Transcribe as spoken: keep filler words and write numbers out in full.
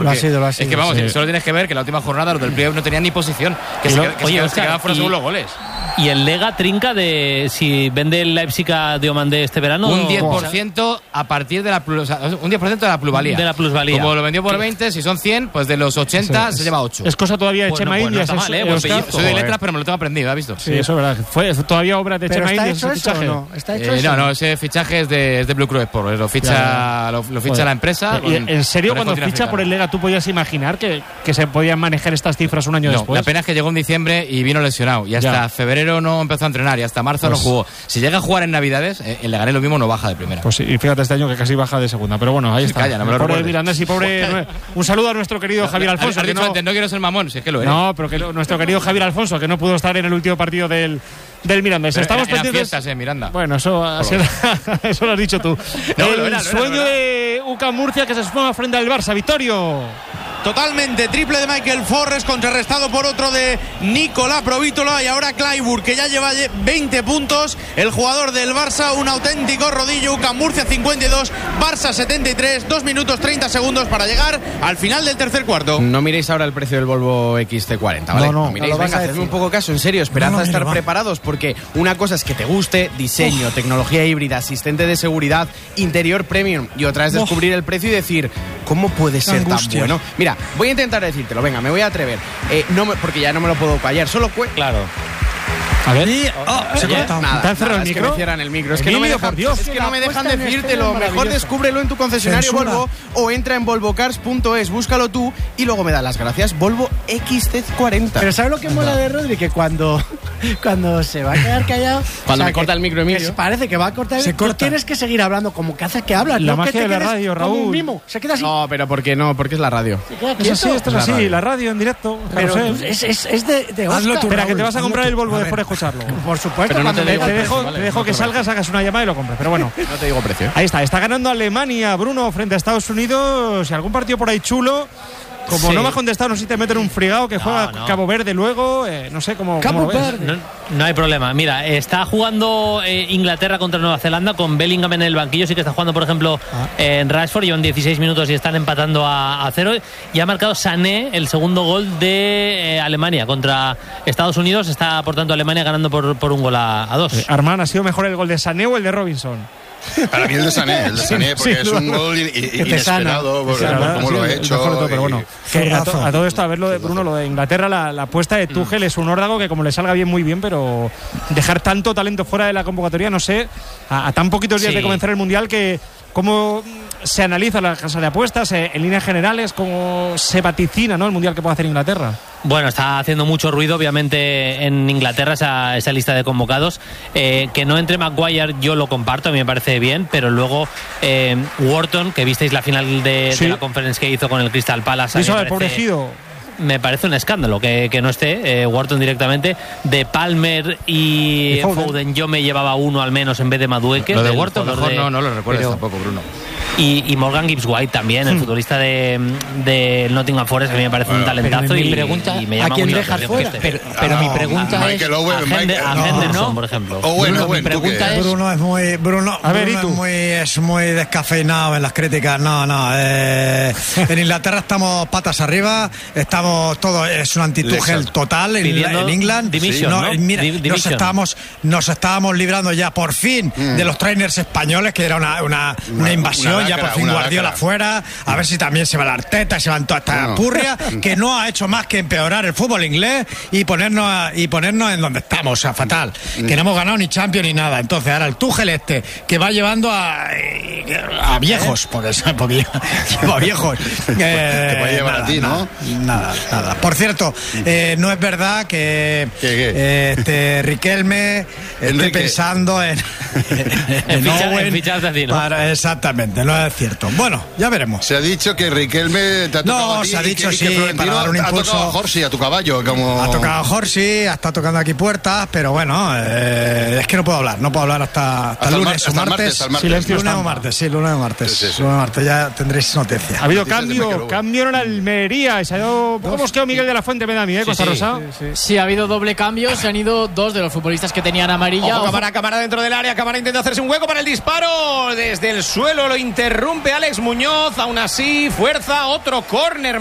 Lo ha sido, lo ha sido. Es que vamos, sí. solo tienes que ver que la última jornada los del playoff no tenían ni posición. Que se, lo, que oye, se, Oscar, se quedaban fuera y, según los goles. Y el Lega trinca de si vende el Leipzig a Diomandé este verano. Un diez por ciento a partir de la plus, o sea, un diez por ciento de la plusvalía. De la plusvalía. Como lo vendió por veinte, si son cien, pues de los ochenta sí, se lleva ocho. Es cosa todavía de Bueno, Chema pues no Indias. está mal, ¿eh? Buen pellizco. Soy de letras, pero me lo tengo aprendido, ¿has visto? Sí, eso es verdad. Fue todavía obra de ¿Pero Chema está Indias hecho ese eso o fichaje. no? ¿Está hecho Eh, eso? no, no, ese fichaje es de, es de Blue Crue Sport. Lo ficha, Ya, ya. lo, lo ficha Joder. la empresa. Y, con- ¿En serio, con el cuando continente ficha por el africano? Lega, tú podías imaginar que, que se podían manejar estas cifras un año No, después? la pena es que llegó en diciembre y vino lesionado. Y hasta Ya. febrero no empezó a entrenar y hasta marzo Pues- no jugó. Si llega a jugar en Navidades, eh, el Leganés lo mismo no baja de primera. Pues sí, y fíjate este año que casi baja de segunda. Pero bueno, ahí está. Calla, no me lo pobre recuerdes. Mirandés y pobre. Un saludo a nuestro querido Javier Alfonso. Has que dicho no, antes, no quiero ser mamón, si es que lo eres. no, pero que no- nuestro querido Javier Alfonso, que no pudo estar en el último partido del, del Mirandés. Pero Estamos era- eran pendientes. fiestas, eh, Miranda. Bueno, eso, así- eso lo has dicho tú. No, el lo era, lo era, sueño lo era. de U C A M Murcia que se suma frente al Barça. Vittorio. Totalmente, triple de Michael Forres, contrarrestado por otro de Nicolás Provítola, y ahora Clyburn, que ya lleva veinte puntos, el jugador del Barça, un auténtico rodillo. U C A M Murcia cincuenta y dos, Barça setenta y tres, dos minutos treinta segundos para llegar al final del tercer cuarto. No miréis ahora el precio del Volvo X C cuarenta, ¿vale? No, no, miréis, no lo vas venga, a hacedme decir. un poco caso, en serio, esperad No, no, a estar mira, va. preparados, porque una cosa es que te guste, diseño, tecnología híbrida, asistente de seguridad, interior premium, y otra es descubrir el precio y decir, ¿cómo puede ser tan angustia. bueno? Mira, voy a intentar decírtelo, venga, me voy a atrever, eh, no me- porque ya no me lo puedo callar, solo cue... Claro. A ver. Y- oh, se ha Oye, cortado. nada, ¿Te han cerrado nada, el es que micro? me cierran el micro. Es que no me Emilio, dejan, por Dios. es que no me La dejan puesta en escena decírtelo. es Mejor maravillosa. descúbrelo en tu concesionario Censura. Volvo o entra en volvocars punto es, búscalo tú y luego me da las gracias. Volvo X C cuarenta. Pero ¿sabes lo que mola de Rodri? Que cuando, cuando se va a quedar callado... Cuando me que- corta el micro, Emilio. que parece que va a cortar el Se micro. corta. Tienes que seguir hablando como que haces que hablas. La no magia que te de la quedes radio, como Raúl. un mimo. Se queda así. No, pero ¿por qué no? Porque es la radio. Se queda Es quieto. así, esto es La así. radio. La radio en directo. Pero carrusel. es, es, es de, de Oscar. Hazlo tú, Espera, que te Raúl, vas a hazlo comprar tú. el Volvo A después de ver. escucharlo. Por supuesto. Pero no cuando te me digo Te digas- dejo, vale, te dejo no que te salgas, hagas una llamada y lo compres. Pero bueno, No te digo precio. ahí está. Está ganando Alemania, Bruno, frente a Estados Unidos. Y algún partido por ahí chulo. Como Sí. no me has contestado, no sé si te meten un frigado que juega no. Cabo Verde luego. eh, no sé cómo. Cabo cómo lo ves. Verde. No, no hay problema. Mira, está jugando eh, Inglaterra contra Nueva Zelanda con Bellingham en el banquillo. Sí que está jugando, por ejemplo, en Rashford. Llevan dieciséis minutos y están empatando a, a cero. Y ha marcado Sané el segundo gol de eh, Alemania contra Estados Unidos. Está, por tanto, Alemania ganando por, por un gol a, a dos. Eh, Armán, ¿ha sido mejor el gol de Sané o el de Robinson? Para mí el de Sané, el de Sané, porque sin es un duda. gol in- in- te sana. inesperado por, Sí, la por verdad, cómo sí, lo ha el hecho. mejor de todo, pero y- bueno, que a, to- Zurrazo. a todo esto, a ver lo de Bruno, lo de Inglaterra, la, la apuesta de Tuchel es un órdago que como le salga bien, muy bien, pero dejar tanto talento fuera de la convocatoria, no sé, a, a tan poquitos días Sí. de comenzar el Mundial, que cómo se analiza la casa de apuestas, eh, en líneas generales, cómo se vaticina, ¿no?, el Mundial que puede hacer Inglaterra. Bueno, está haciendo mucho ruido, obviamente, en Inglaterra esa, esa lista de convocados. Eh, que no entre Maguire, yo lo comparto, a mí me parece bien, pero luego eh, Wharton, que visteis la final de, Sí. de la conference que hizo con el Crystal Palace. a mí Eso me del parece- pobregido. Me parece un escándalo que, que no esté eh, Wharton directamente. De Palmer y, Y Foden. Foden. yo me llevaba uno al menos en vez de Madueke. Lo de del Huerto jugador mejor de- no, no lo recuerdas pero- tampoco, Bruno. Y, y Morgan Gibbs White también, el futbolista de, de Nottingham Forest, a mí me parece un talentazo. pero mi y, pregunta, y me ¿a llama quién mucho la dejas atención que fuera? esté. Pero, pero mi No, pregunta es... Michael Owen, A Hende- Michael- a no. Henderson, por ejemplo. Owen, Bruno, Owen, mi ¿tú pregunta qué? es- Bruno es muy Bruno, A ver, ¿y Bruno tú? es muy es muy descafeinado en las críticas. No, no. eh, en Inglaterra estamos patas arriba, estamos todo es un antitúgel Exacto. total en, Pidiendo en England. dimisión, ¿no? y mira, Di- nos dimisión. estábamos nos estábamos librando ya por fin de los trainers españoles, que era una, una, una Una- invasión. una ya lacra, por fin una Guardiola lacra. fuera. A ver si también se va la Arteta, se van toda esta No. purria que no ha hecho más que empeorar el fútbol inglés y ponernos a- y ponernos en donde estamos, o sea, fatal. Que no hemos ganado ni Champions ni nada. Entonces ahora el Tuchel este que va llevando a, a viejos, porque, porque lleva viejos. Eh, Te puede llevar nada, a ti, ¿no? nada, nada, nada. Por cierto, eh, no es verdad que ¿Qué, qué? eh, este Riquelme esté Enrique. pensando en, En ficha- Owen en ficharte a ti, ¿no? para- exactamente, no es cierto. Bueno, ya veremos. Se ha dicho que Riquelme te ha No, tocado a ti se ha y que- dicho y que sí, Florentino para dar un ha impulso. tocado a Jorsi, a tu caballo, como... Ha tocado a Jorsi, está tocando aquí puertas, pero bueno, eh, es que no puedo hablar, no puedo hablar hasta, hasta, Hasta el lunes mar- o hasta el martes. martes, hasta el martes. Silencio Lunes o estampa. martes, sí, lunes o martes. Sí, sí, sí. Lunes o martes ya tendréis noticia. Ha habido Noticias de Michael cambio, Owen. cambio en la Almería. Y se ha ido un poco mosqueo Miguel de la Fuente, me da a mí, ¿eh? Costa sí. Rosa. Sí, ha habido doble cambio, se han ido dos de los futbolistas que tenían amarilla. Ojo, Ojo, cámara, cámara dentro del área, cámara intenta hacerse un hueco para el disparo. Desde el suelo lo intenta. interrumpe Alex Muñoz, aún así, fuerza, otro córner